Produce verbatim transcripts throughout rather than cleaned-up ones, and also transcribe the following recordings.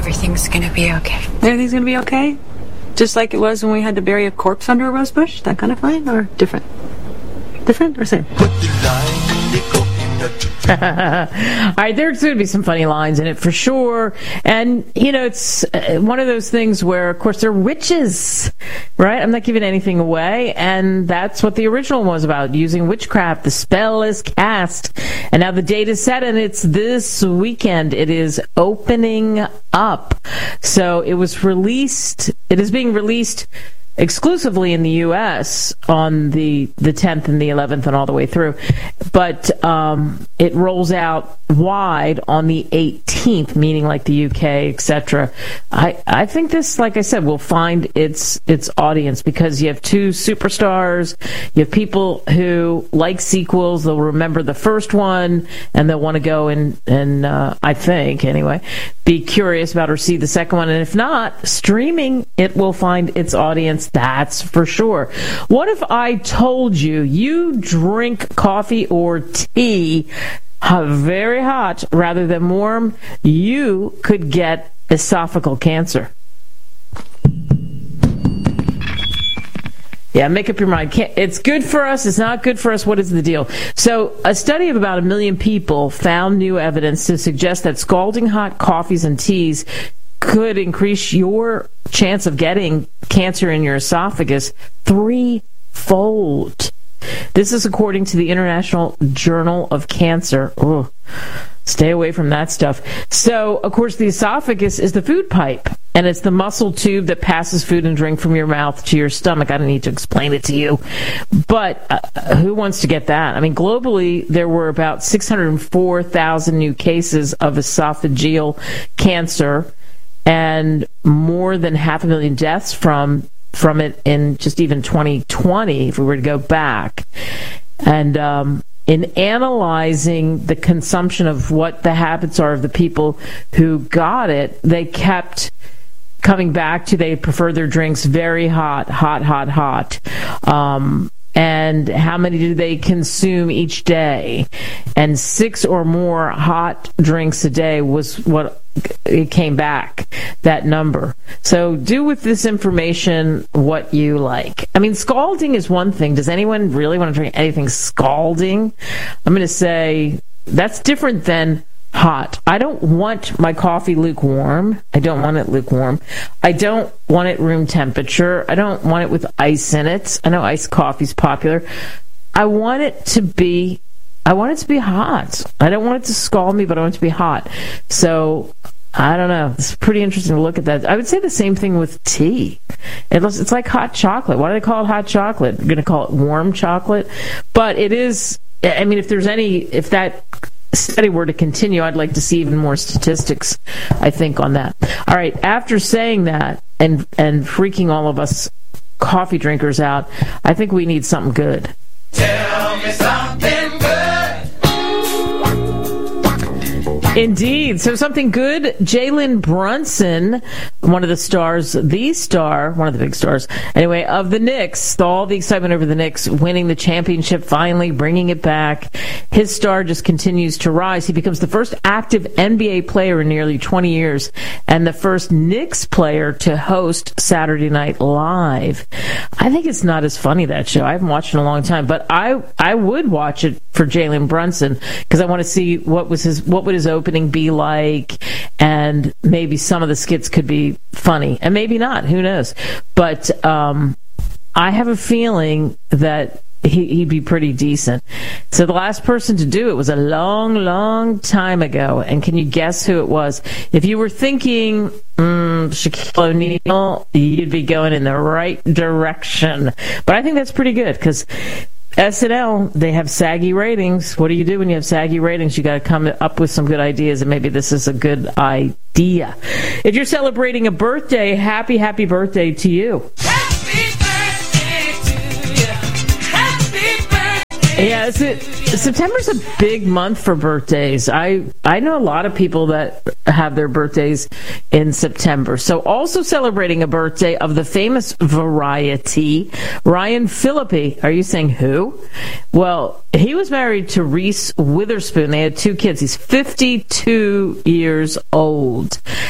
everything's gonna be okay. Everything's gonna be okay? Just like it was when we had to bury a corpse under a rose bush? That kind of fine? Or different? Different or same? All right, there's going to be some funny lines in it for sure. And, you know, it's uh, one of those things where, of course, they're witches, right? I'm not giving anything away. And that's what the original was about, using witchcraft. The spell is cast. And now the date is set, and it's this weekend. It is opening up. So it was released, it is being released exclusively in the U S on the the tenth and the eleventh and all the way through, but um, it rolls out wide on the eighteenth, meaning like the U K, et cetera. I I think this, like I said, will find its its audience because you have two superstars, you have people who like sequels, they'll remember the first one, and they'll want to go and and uh, I think anyway, be curious about or see the second one, and if not, streaming it will find its audience. That's for sure. What if I told you you drink coffee or tea very hot rather than warm? You could get esophageal cancer. Yeah, make up your mind. It's good for us. It's not good for us. What is the deal? So a study of about a million people found new evidence to suggest that scalding hot coffees and teas could increase your chance of getting cancer in your esophagus threefold. This is according to the International Journal of Cancer. Ugh. Stay away from that stuff. So, of course, the esophagus is the food pipe, and it's the muscle tube that passes food and drink from your mouth to your stomach. I don't need to explain it to you. But uh, who wants to get that? I mean, globally, there were about six hundred four thousand new cases of esophageal cancer and more than half a million deaths from from it in just even twenty twenty, if we were to go back. And um, in analyzing the consumption of what the habits are of the people who got it, they kept coming back to they prefer their drinks very hot, hot, hot, hot. Um, and how many do they consume each day? And six or more hot drinks a day was what it came back, that number. So do with this information what you like. I mean, scalding is one thing. Does anyone really want to drink anything scalding? I'm going to say that's different than hot. I don't want my coffee lukewarm. I don't want it lukewarm. I don't want it room temperature. I don't want it with ice in it. I know iced coffee's popular. I want it to be I want it to be hot. I don't want it to scald me, but I want it to be hot. So, I don't know. It's pretty interesting to look at that. I would say the same thing with tea. It looks, it's like hot chocolate. Why do they call it hot chocolate? You're going to call it warm chocolate? But it is, I mean, if there's any, if that study were to continue, I'd like to see even more statistics, I think, on that. All right, after saying that and and freaking all of us coffee drinkers out, I think we need something good. Tell me something good. Indeed. So something good. Jalen Brunson, one of the stars, the star, one of the big stars, anyway, of the Knicks. All the excitement over the Knicks winning the championship, finally bringing it back. His star just continues to rise. He becomes the first active N B A player in nearly twenty years and the first Knicks player to host Saturday Night Live. I think it's not as funny, that show. I haven't watched it in a long time, but I I would watch it for Jalen Brunson because I want to see what was his what would his opening be like, and maybe some of the skits could be funny and maybe not, who knows. But um I have a feeling that he, he'd be pretty decent. So the last person to do it was a long long time ago, and can you guess who it was? If you were thinking mm, Shaquille O'Neal, you'd be going in the right direction. But I think that's pretty good because S N L, they have saggy ratings. What do you do when you have saggy ratings? You got to come up with some good ideas, and maybe this is a good idea. If you're celebrating a birthday, happy, happy birthday to you. Happy birthday to you. Happy birthday. Yeah, it's a, September's a big month for birthdays. I I know a lot of people that have their birthdays in September. So also celebrating a birthday of the famous Variety, Ryan Phillippe. Are you saying who? Well, he was married to Reese Witherspoon. They had two kids. He's fifty-two years old.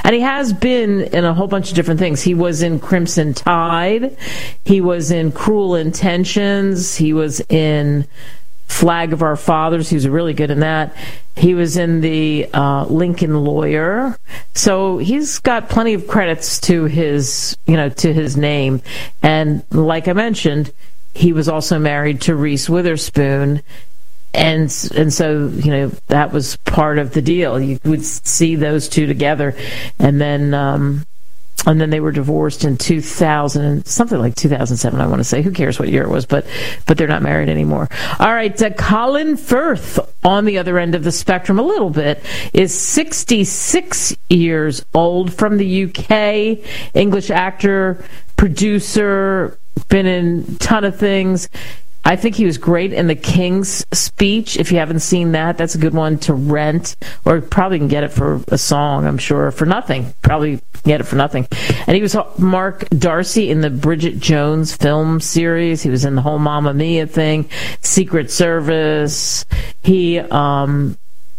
And he has been in a whole bunch of different things. He was in Crimson Tide. He was in Cruel Intentions. He was in Flag of Our Fathers. He was really good in that. He was in the uh, Lincoln Lawyer. So he's got plenty of credits to his, you know, to his name. And like I mentioned, he was also married to Reese Witherspoon. And and so, you know, that was part of the deal. You would see those two together. And then um, and then they were divorced in two thousand, something like two thousand seven, I want to say. Who cares what year it was, but but they're not married anymore. All right, uh, Colin Firth, on the other end of the spectrum a little bit, is sixty-six years old, from the U K, English actor, producer, been in a ton of things. I think he was great in The King's Speech. If you haven't seen that, that's a good one to rent, or probably can get it for a song, I'm sure, for nothing. Probably get it for nothing. And he was Mark Darcy in the Bridget Jones film series. He was in the whole Mamma Mia thing, Secret Service. He um,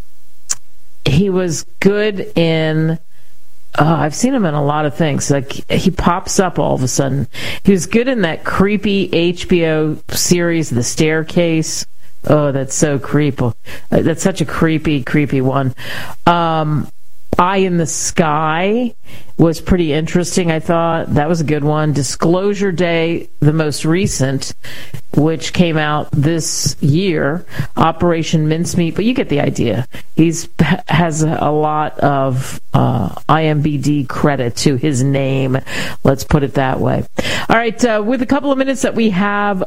he was good in... Oh, I've seen him in a lot of things. Like, he pops up all of a sudden. He was good in that creepy H B O series, The Staircase. Oh, that's so creepy. That's such a creepy, creepy one. Um, Eye in the Sky was pretty interesting, I thought. That was a good one. Disclosure Day, the most recent, which came out this year. Operation Mincemeat, but you get the idea. He's has a lot of uh, I M D B credit to his name. Let's put it that way. All right, uh, with a couple of minutes that we have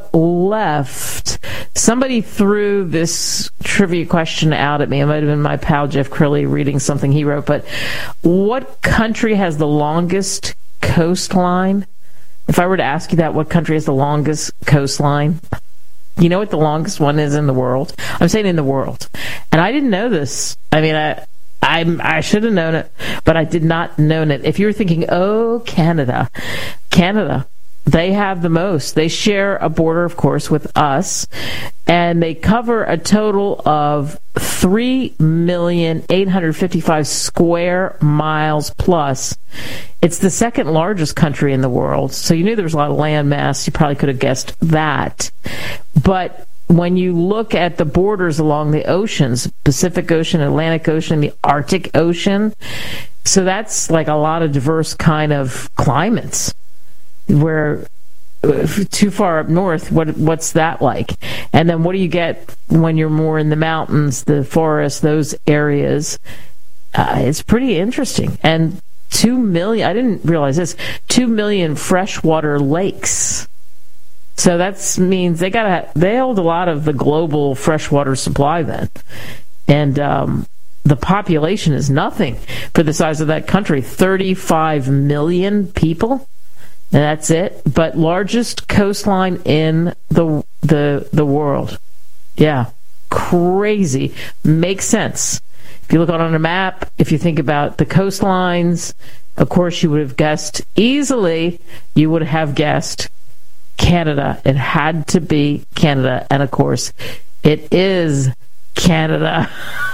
left, somebody threw this trivia question out at me. It might have been my pal Jeff Crilly reading something he wrote, but what country has the longest coastline? If I were to ask you that, what country has the longest coastline? You know what the longest one is in the world? I'm saying in the world. And I didn't know this. I mean, I I, I should have known it, but I did not know it. If you were thinking, oh, Canada, Canada, they have the most. They share a border, of course, with us, and they cover a total of three million eight hundred fifty-five square miles plus. It's the second largest country in the world, so you knew there was a lot of land mass. You probably could have guessed that. But when you look at the borders along the oceans, Pacific Ocean, Atlantic Ocean, the Arctic Ocean, so that's like a lot of diverse kind of climates. Where too far up north, what what's that like? And then what do you get when you're more in the mountains, the forests, those areas? Uh, it's pretty interesting. And two million, I didn't realize this, two million freshwater lakes. So that means they gotta they hold a lot of the global freshwater supply then. And um, the population is nothing for the size of that country, thirty-five million people. And that's it. But largest coastline in the the the world. Yeah. Crazy. Makes sense. If you look on a map, if you think about the coastlines, of course you would have guessed easily, you would have guessed Canada. It had to be Canada. And of course, it is Canada.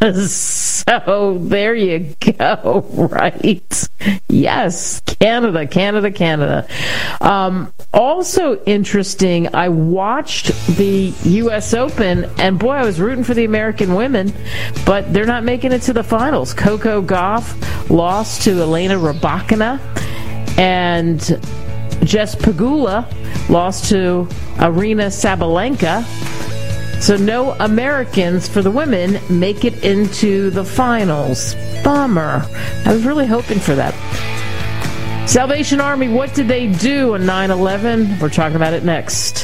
So there you go, right? Yes, Canada, Canada, Canada. Um, also interesting, I watched the U S Open, and boy, I was rooting for the American women, but they're not making it to the finals. Coco Gauff lost to Elena Rybakina, and Jess Pegula lost to Arina Sabalenka. So no Americans for the women make it into the finals. Bummer. I was really hoping for that. Salvation Army, what did they do on nine eleven? We're talking about it next.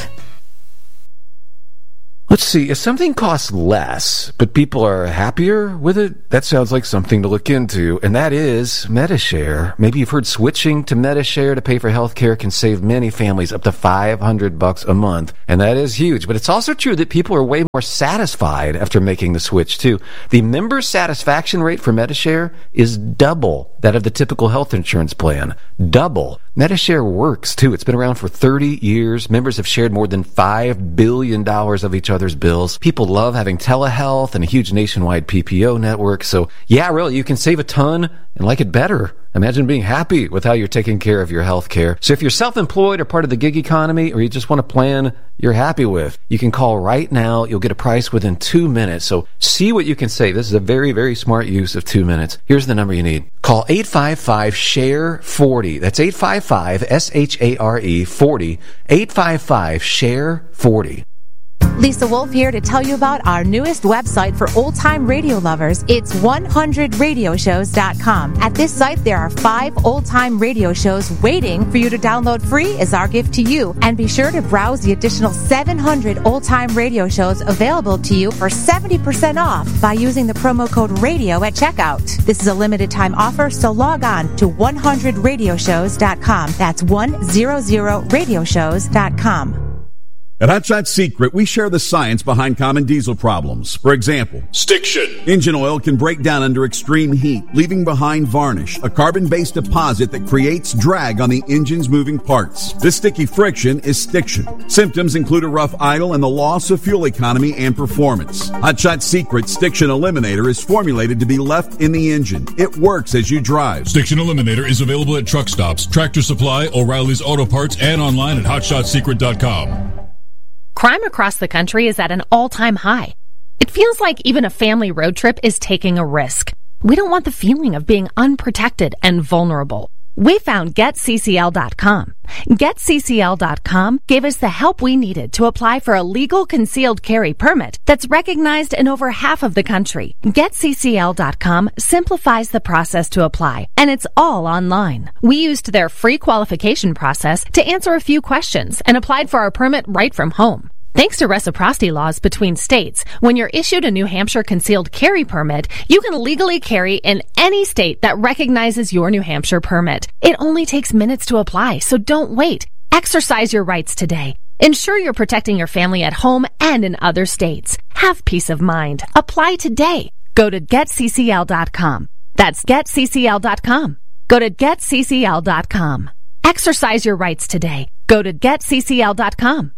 Let's see, if something costs less, but people are happier with it, that sounds like something to look into, and that is Medi-Share. Maybe you've heard switching to Medi-Share to pay for health care can save many families up to five hundred bucks a month, and that is huge. But it's also true that people are way more satisfied after making the switch, too. The member satisfaction rate for Medi-Share is double that of the typical health insurance plan. Double. Medi-Share works, too. It's been around for thirty years. Members have shared more than five billion dollars of each other other's bills. People love having telehealth and a huge nationwide P P O network. So yeah, really, you can save a ton and like it better. Imagine being happy with how you're taking care of your health care. So if you're self-employed or part of the gig economy, or you just want a plan you're happy with, you can call right now. You'll get a price within two minutes. So see what you can save. This is a very, very smart use of two minutes. Here's the number you need. Call eight five five, S H A R E, forty. That's eight five five, S H A R E, forty. eight five five, S H A R E, forty. Lisa Wolf here to tell you about our newest website for old-time radio lovers. It's one hundred radio shows dot com. At this site, there are five old-time radio shows waiting for you to download free as our gift to you. And be sure to browse the additional seven hundred old-time radio shows available to you for seventy percent off by using the promo code RADIO at checkout. This is a limited-time offer, so log on to one hundred radio shows dot com. That's one hundred radio shows dot com. At Hot Shot Secret, we share the science behind common diesel problems. For example, stiction. Engine oil can break down under extreme heat, leaving behind varnish, a carbon-based deposit that creates drag on the engine's moving parts. This sticky friction is stiction. Symptoms include a rough idle and the loss of fuel economy and performance. Hot Shot Secret Stiction Eliminator is formulated to be left in the engine. It works as you drive. Stiction Eliminator is available at truck stops, Tractor Supply, O'Reilly's Auto Parts, and online at hot shot secret dot com. Crime across the country is at an all-time high. It feels like even a family road trip is taking a risk. We don't want the feeling of being unprotected and vulnerable. We found Get C C L dot com. Get C C L dot com gave us the help we needed to apply for a legal concealed carry permit that's recognized in over half of the country. Get C C L dot com simplifies the process to apply, and it's all online. We used their free qualification process to answer a few questions and applied for our permit right from home. Thanks to reciprocity laws between states, when you're issued a New Hampshire concealed carry permit, you can legally carry in any state that recognizes your New Hampshire permit. It only takes minutes to apply, so don't wait. Exercise your rights today. Ensure you're protecting your family at home and in other states. Have peace of mind. Apply today. Go to Get C C L dot com. That's Get C C L dot com. Go to Get C C L dot com. Exercise your rights today. Go to Get C C L dot com.